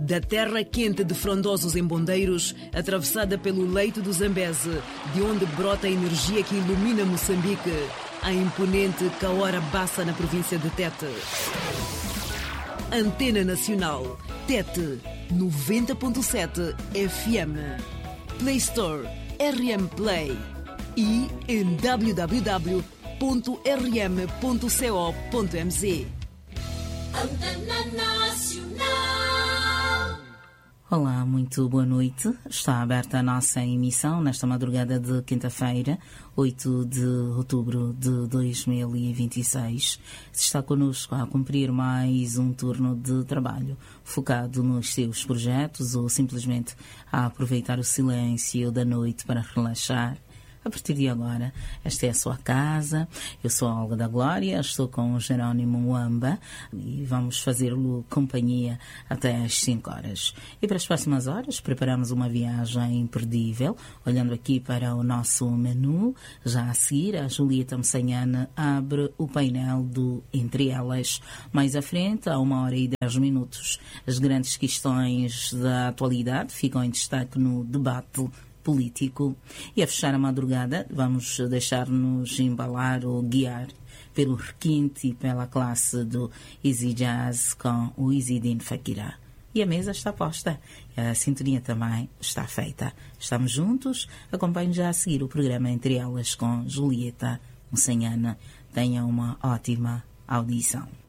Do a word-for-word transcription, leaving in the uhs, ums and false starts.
Da terra quente de Frondosos em Bondeiros, atravessada pelo leito do Zambeze, de onde brota a energia que ilumina Moçambique, a imponente Kaora Bassa na província de Tete. Antena Nacional, Tete, noventa ponto sete F M. Play Store, R M Play. E em w w w ponto r m ponto co ponto m z. Antena Nacional. Olá, muito boa noite. Está aberta a nossa emissão nesta madrugada de quinta-feira, oito de outubro de dois mil e vinte e seis. Se está connosco a cumprir mais um turno de trabalho focado nos seus projetos ou simplesmente a aproveitar o silêncio da noite para relaxar, a partir de agora, esta é a sua casa. Eu sou a Olga da Glória, estou com o Jerónimo Mwamba e vamos fazer-lhe companhia até às cinco horas. E para as próximas horas, preparamos uma viagem imperdível, olhando aqui para o nosso menu. Já a seguir, a Julieta Messanhana abre o painel do Entre Elas. Mais à frente, a uma hora e dez minutos, as grandes questões da atualidade ficam em destaque no debate político. E a fechar a madrugada, vamos deixar-nos embalar ou guiar pelo requinte e pela classe do Easy Jazz com o Izzydeen Fakira. E a mesa está posta. A sintonia também está feita. Estamos juntos. Acompanhe já a seguir o programa Entre Elas com Julieta Messanhana. Tenha uma ótima audição.